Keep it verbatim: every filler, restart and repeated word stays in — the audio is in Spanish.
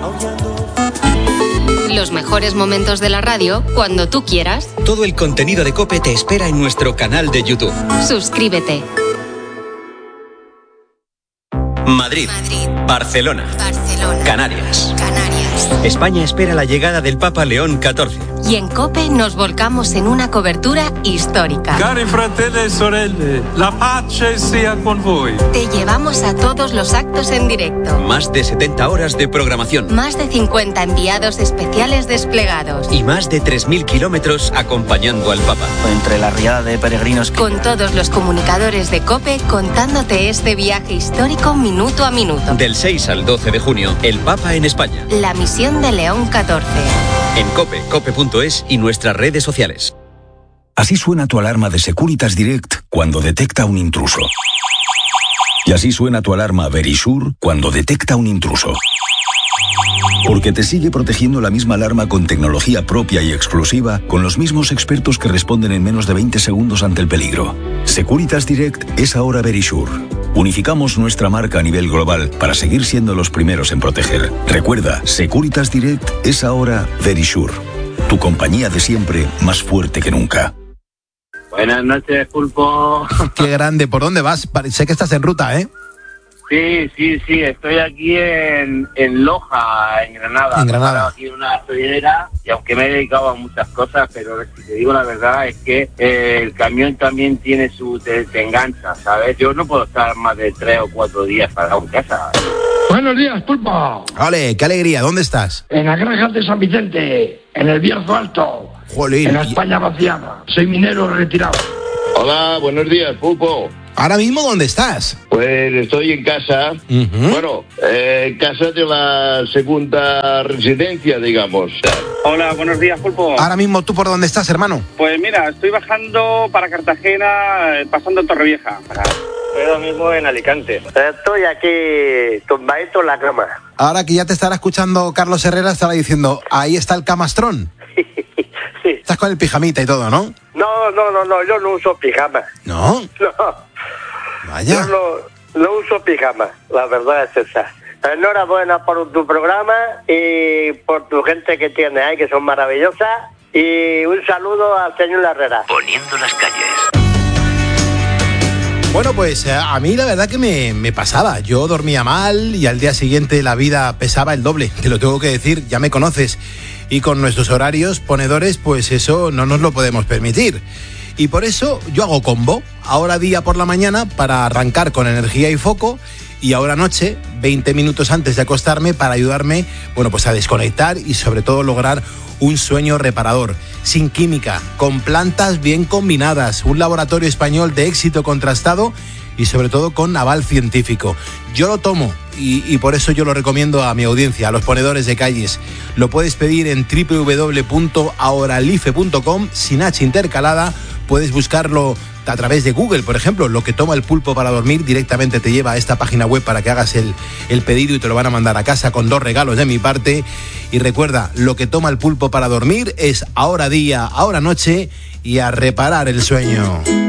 Los mejores momentos de la radio cuando tú quieras. Todo el contenido de COPE te espera en nuestro canal de YouTube. Suscríbete. Madrid, Madrid. Barcelona, Barcelona. Canarias. Canarias. España espera la llegada del Papa León catorce. Y en COPE nos volcamos en una cobertura histórica. Cari fratelli e sorelle, la pace sia con voi. Te llevamos a todos los actos en directo. Más de setenta horas de programación. Más de cincuenta enviados especiales desplegados. Y más de tres mil kilómetros acompañando al Papa. Entre la riada de peregrinos. Con todos los comunicadores de COPE contándote este viaje histórico minuto a minuto. Del seis al doce de junio, el Papa en España. La misión de León catorce. En COPE, cope punto es y nuestras redes sociales. Así suena tu alarma de Securitas Direct cuando detecta un intruso. Y así suena tu alarma Verisure cuando detecta un intruso. Porque te sigue protegiendo la misma alarma con tecnología propia y exclusiva, con los mismos expertos que responden en menos de veinte segundos ante el peligro. Securitas Direct es ahora Verisure. Unificamos nuestra marca a nivel global para seguir siendo los primeros en proteger. Recuerda, Securitas Direct es ahora Verisure. Tu compañía de siempre, más fuerte que nunca. Buenas noches, Pulpo. Qué grande. ¿Por dónde vas? Sé que estás en ruta, ¿eh? Sí, sí, sí. Estoy aquí en, en Loja, en Granada. En Granada. Aquí en una gasolinera y aunque me he dedicado a muchas cosas, pero si te digo la verdad es que eh, el camión también tiene su... Te, te engancha, ¿sabes? Yo no puedo estar más de tres o cuatro días parado en casa. Buenos días, Pulpo. Ole, qué alegría. ¿Dónde estás? En la granja de San Vicente, en el Bierzo Alto. Jolín. En la España vaciada. Soy minero retirado. Hola, buenos días, Pulpo. ¿Ahora mismo dónde estás? Pues estoy en casa. Uh-huh. Bueno, eh, en casa de la segunda residencia, digamos. Hola, buenos días, Pulpo. ¿Ahora mismo tú por dónde estás, hermano? Pues mira, estoy bajando para Cartagena, pasando Torrevieja. Estoy ahora mismo en Alicante. Estoy aquí tumbadito en la cama. Ahora que ya te estará escuchando Carlos Herrera, estará diciendo, ahí está el camastrón. Sí. Estás con el pijamita y todo, ¿no? No, no, no, no, yo no uso pijama. ¿No? No. Vaya. Yo no, no uso pijama, la verdad es esa. Enhorabuena por tu programa y por tu gente que tienes ahí, que son maravillosas. Y un saludo al señor Herrera. Poniendo las calles. Bueno, pues a mí la verdad que me, me pasaba. Yo dormía mal y al día siguiente la vida pesaba el doble. Te lo tengo que decir, ya me conoces. Y con nuestros horarios ponedores, pues eso no nos lo podemos permitir. Y por eso yo hago combo. Ahora día por la mañana para arrancar con energía y foco. Y ahora noche, veinte minutos antes de acostarme para ayudarme, bueno, pues a desconectar y sobre todo lograr un sueño reparador. Sin química, con plantas bien combinadas, un laboratorio español de éxito contrastado y sobre todo con aval científico. Yo lo tomo y, y por eso yo lo recomiendo a mi audiencia, a los ponedores de calles. Lo puedes pedir en doble u doble u doble u punto ahoralife punto com, sin H intercalada. Puedes buscarlo a través de Google, por ejemplo. Lo que toma el pulpo para dormir directamente te lleva a esta página web para que hagas el, el pedido y te lo van a mandar a casa con dos regalos de mi parte. Y recuerda, lo que toma el pulpo para dormir es ahora día, ahora noche y a reparar el sueño.